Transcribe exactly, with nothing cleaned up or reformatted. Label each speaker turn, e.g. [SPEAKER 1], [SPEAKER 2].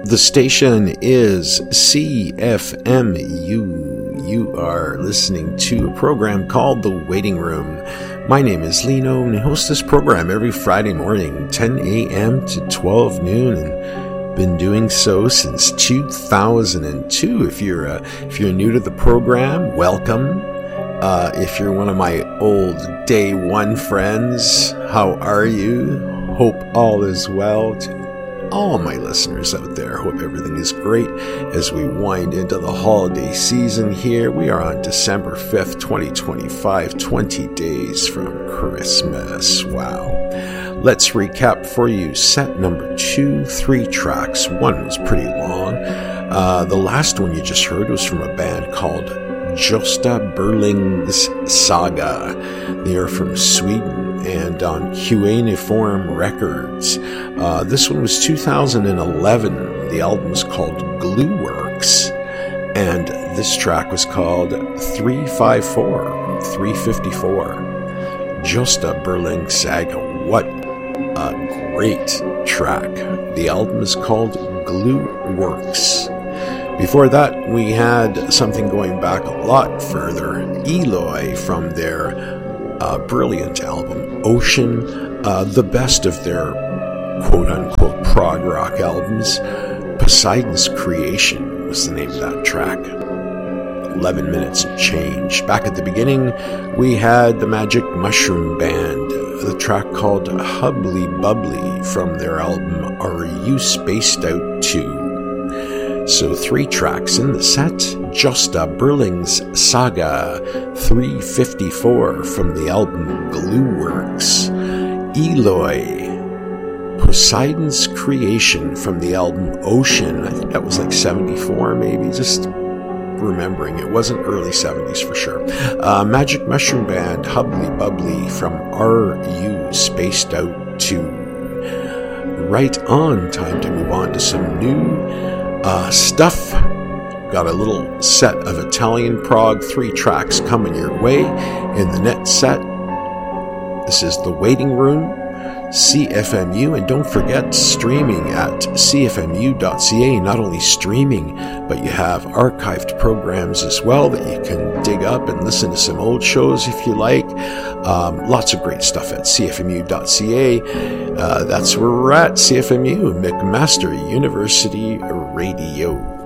[SPEAKER 1] The station is C F M U. You are listening to a program called The Waiting Room. My name is Lino, and I host this program every Friday morning, ten a.m. to twelve noon, and been doing so since two thousand two. If you're uh, if you're new to the program, welcome. Uh, if you're one of my old day one friends, how are you? Hope all is well. To all my listeners out there, hope everything is great as we wind into the holiday season here. We are on December fifth, twenty twenty-five, twenty days from Christmas. Wow. Let's recap for you. Set number two, three tracks. One was pretty long. Uh, the last one you just heard was from a band called Gösta Berling's Saga. They are from Sweden and on Cuneiform Records. Uh, this one was two thousand eleven. The album was called Glueworks, and this track was called three fifty-four. three fifty-four. Gösta Berling Saga. What a great track. The album is called Glueworks. Before that, we had something going back a lot further. Eloy from their uh, brilliant album, Ocean, uh, the best of their quote-unquote prog rock albums. Poseidon's Creation was the name of that track. eleven minutes and change. Back at the beginning, we had the Magic Mushroom Band, the track called Hubbly Bubbly from their album Are You Spaced Out Too? So three tracks in the set. Gösta Berling's Saga, three fifty-four from the album Glueworks. Eloy, Poseidon's Creation from the album Ocean. I think that was like seventy-four maybe, just remembering. It wasn't early seventies for sure. Uh, Magic Mushroom Band, Hubbly Bubbly from Are You Spaced Out Too? Right on, time to move on to some new Uh, stuff. Got a little set of Italian prog, three tracks coming your way in the net set. This is The Waiting Room, C F M U, and don't forget streaming at c f m u dot c a. Not only streaming, but you have archived programs as well that you can dig up and listen to some old shows if you like. Um, lots of great stuff at c f m u dot c a. Uh, that's where we're at, C F M U, McMaster University Radio.